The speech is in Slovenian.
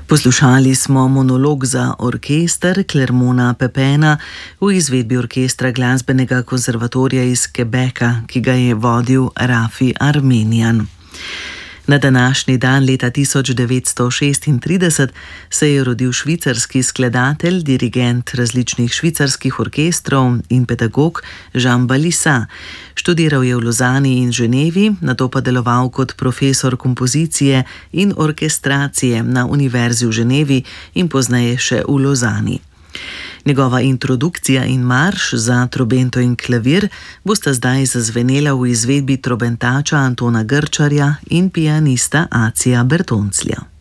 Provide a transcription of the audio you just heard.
Poslušali smo monolog za orkester Clermonta Pepena v izvedbi Orkestra glasbenega konservatorija iz Quebeca, ki ga je vodil Rafi Armenian. Na današnji dan leta 1936 se je rodil švicarski skladatelj, dirigent različnih švicarskih orkestrov in pedagog Jean Balissa. Študiral je v Lozani in Ženevi, nato pa deloval kot profesor kompozicije in orkestracije na Univerzi v Ženevi in pozneje še v Lozani. Njegova introdukcija in marš za trobento in klavir bosta zdaj zazvenela v izvedbi trobentača Antona Grčarja in pianista Acija Bertonclja.